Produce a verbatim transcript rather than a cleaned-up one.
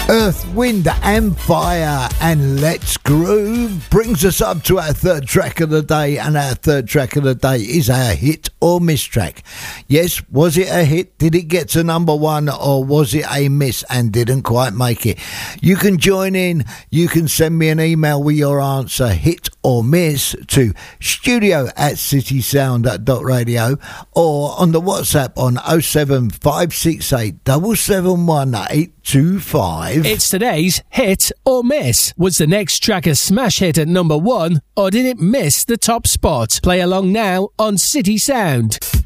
Earth, Wind and Fire and Let's Groove brings us up to our third track of the day, and our third track of the day is our hit or miss track. Yes, was it a hit? Did it get to number one, or was it a miss and didn't quite make it? You can join in. You can send me an email with your answer, hit or miss, to studio at citysound dot radio, or on the WhatsApp on oh seven five six eight seven seven one eight two five. It's today's hit or miss. Was the next track a smash hit at number one, or did it miss the top spot? Play along now on City Sound.